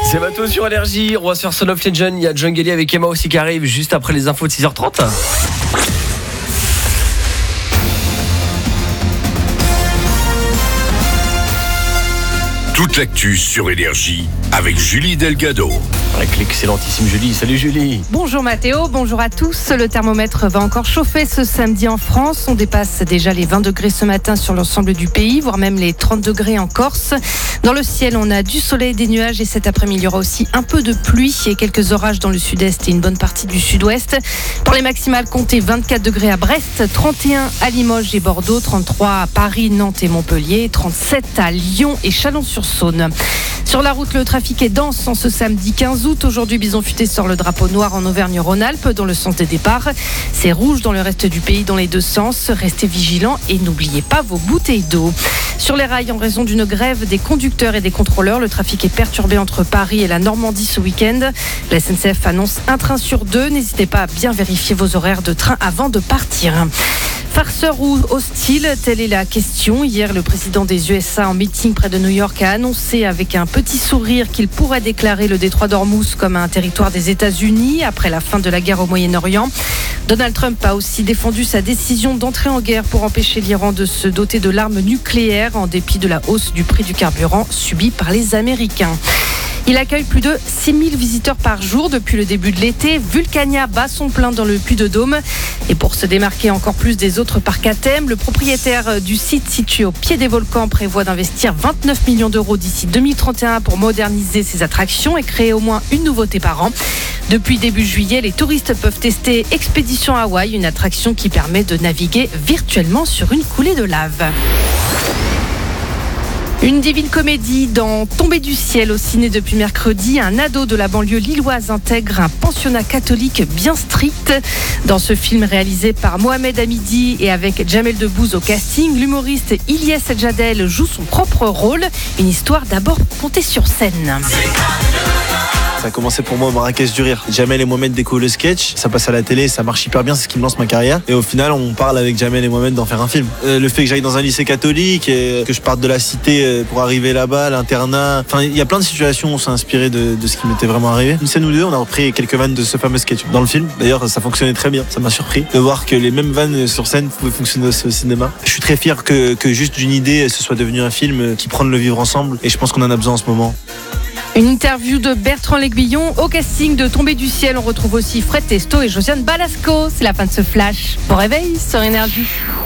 C'est Mato sur Énergie, on va se faire Son of Legend. Il y a Jungle Ellie avec Emma aussi qui arrive juste après les infos de 6h30. Toute l'actu sur Énergie avec Julie Delgado. Avec l'excellentissime Julie. Salut Julie. Bonjour Mathéo, bonjour à tous. Le thermomètre va encore chauffer ce samedi en France. On dépasse déjà les 20 degrés ce matin sur l'ensemble du pays, voire même les 30 degrés en Corse. Dans le ciel, on a du soleil, des nuages et cet après-midi, il y aura aussi un peu de pluie et quelques orages dans le sud-est et une bonne partie du sud-ouest. Pour les maximales, comptez 24 degrés à Brest, 31 à Limoges et Bordeaux, 33 à Paris, Nantes et Montpellier, 37 à Lyon et Chalon-sur-Saône. Sur la route, le trafic est dense en ce samedi 15 août. Aujourd'hui, Bison Futé sort le drapeau noir en Auvergne-Rhône-Alpes dans le sens des départs. C'est rouge dans le reste du pays dans les deux sens. Restez vigilants et n'oubliez pas vos bouteilles d'eau. Sur les rails, en raison d'une grève des conducteurs et des contrôleurs, le trafic est perturbé entre Paris et la Normandie ce week-end. La SNCF annonce un train sur deux. N'hésitez pas à bien vérifier vos horaires de train avant de partir. Farceur ou hostile, telle est la question. Hier, le président des USA en meeting près de New York a annoncé avec un petit sourire qu'il pourrait déclarer le détroit d'Ormuz comme un territoire des États-Unis après la fin de la guerre au Moyen-Orient. Donald Trump a aussi défendu sa décision d'entrer en guerre pour empêcher l'Iran de se doter de l'arme nucléaire en dépit de la hausse du prix du carburant subie par les Américains. Il accueille plus de 6000 visiteurs par jour depuis le début de l'été. Vulcania bat son plein dans le Puy-de-Dôme. Et pour se démarquer encore plus des autres parcs à thème, le propriétaire du site situé au pied des volcans prévoit d'investir 29 millions d'euros d'ici 2031 pour moderniser ses attractions et créer au moins une nouveauté par an. Depuis début juillet, les touristes peuvent tester Expédition Hawaï, une attraction qui permet de naviguer virtuellement sur une coulée de lave. Une divine comédie dans Tombé du ciel au ciné depuis mercredi. Un ado de la banlieue lilloise intègre un pensionnat catholique bien strict. Dans ce film réalisé par Mohamed Hamidi et avec Jamel Debbouze au casting, l'humoriste Ilyes Jadel joue son propre rôle. Une histoire d'abord contée sur scène. Ça a commencé pour moi au Marrakech du rire. Jamel et Mohamed découvrent le sketch, ça passe à la télé, ça marche hyper bien, c'est ce qui me lance ma carrière. Et au final, on parle avec Jamel et Mohamed d'en faire un film. Le fait que j'aille dans un lycée catholique et que je parte de la cité pour arriver là-bas, l'internat. Enfin, il y a plein de situations où on s'est inspiré de ce qui m'était vraiment arrivé. Une scène ou deux, on a repris quelques vannes de ce fameux sketch dans le film. D'ailleurs, ça fonctionnait très bien. Ça m'a surpris de voir que les mêmes vannes sur scène pouvaient fonctionner aussi au cinéma. Je suis très fier que juste d'une idée, ce soit devenu un film qui prend le vivre ensemble. Et je pense qu'on en a besoin en ce moment. Une interview de Bertrand L'Aiguillon. Au casting de Tombé du ciel, on retrouve aussi Fred Testo et Josiane Balasco. C'est la fin de ce flash. Bon réveil sur Énergie.